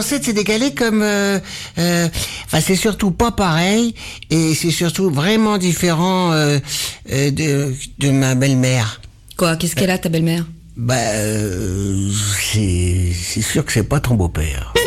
censé c'est décalé comme... Enfin, c'est surtout pas pareil, et c'est surtout vraiment différent de ma belle-mère. Quoi? Qu'est-ce qu'elle a, ta belle-mère? C'est sûr que c'est pas ton beau-père.